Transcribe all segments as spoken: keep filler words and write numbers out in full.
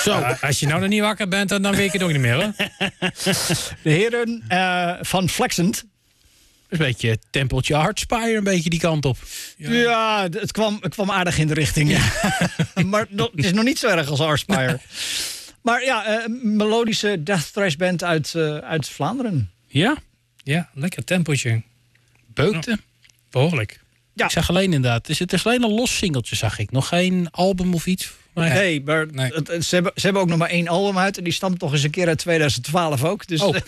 Zo. Uh, als je nou nog niet wakker bent, dan, dan weet ik het ook niet meer, hoor. De heren uh, van Flexend. Een beetje tempeltje Hardspire, een beetje die kant op. Ja, ja het, kwam, het kwam aardig in de richting. Ja. Maar no, het is nog niet zo erg als Hardspire. Maar ja, uh, melodische death thrash band uit, uh, uit Vlaanderen. Ja? Ja, lekker tempootje. Beukte? Ja, behoorlijk. Ja. Ik zag alleen inderdaad. Is het is alleen een los singeltje, zag ik. Nog geen album of iets? Nee, nee maar nee. Het, ze, hebben, ze hebben ook nog maar één album uit. En die stamt nog eens een keer uit tweeduizend twaalf ook. Dus oh.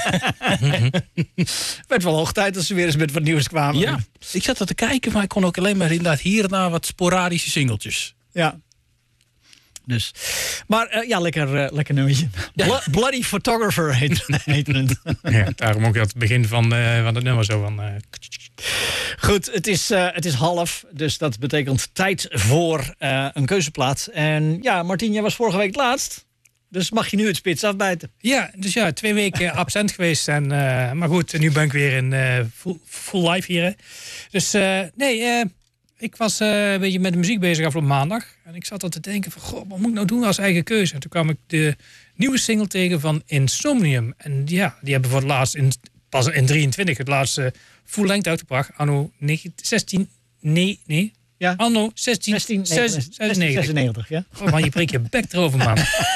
Het werd wel hoog tijd dat ze weer eens met wat nieuws kwamen. Ja, ik zat er te kijken, maar ik kon ook alleen maar inderdaad hier en daar wat sporadische singeltjes. Ja. Dus. Maar uh, ja, lekker, uh, lekker nummertje. Ja. Blo- Bloody Photographer heet, heet het. Ja, daarom ook het begin van, uh, van het nummer zo van... Uh... Goed, het is, uh, het is half, dus dat betekent tijd voor uh, een keuzeplaat. En ja, Martien, jij was vorige week het laatst. Dus mag je nu het spits afbijten? Ja, dus ja, twee weken absent geweest. En, uh, maar goed, nu ben ik weer in uh, full, full live hier. Hè. Dus uh, nee, uh, ik was uh, een beetje met de muziek bezig afgelopen maandag. En ik zat al te denken van, goh, wat moet ik nou doen als eigen keuze? En toen kwam ik de nieuwe single tegen van Insomnium. En ja, die hebben voor het laatst, in, pas in drieëntwintig, het laatste full length uitgebracht. Anno zestien, nee, nee. Ja. Anno zestien, zesennegentig. Ja. Oh man, je breekt je bek erover, man.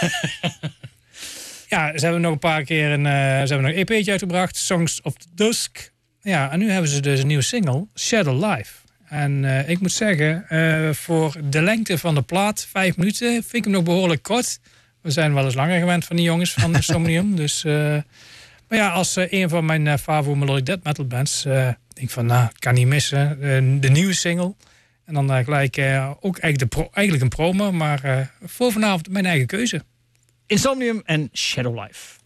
Ja, ze hebben nog een paar keer een, uh, ze hebben nog een E P'tje uitgebracht, Songs of the Dusk. Ja, en nu hebben ze dus een nieuwe single, Shadow Life. En uh, ik moet zeggen, uh, voor de lengte van de plaat, vijf minuten, vind ik hem nog behoorlijk kort. We zijn wel eens langer gewend van die jongens van Insomnium. Dus, uh, maar ja, als uh, een van mijn uh, favoriete melodic death metal bands, uh, denk ik van, nou, kan niet missen. Uh, de nieuwe single. En dan uh, gelijk uh, ook eigenlijk, de pro- eigenlijk een promo, maar uh, voor vanavond mijn eigen keuze. Insomnium en Shadow Life.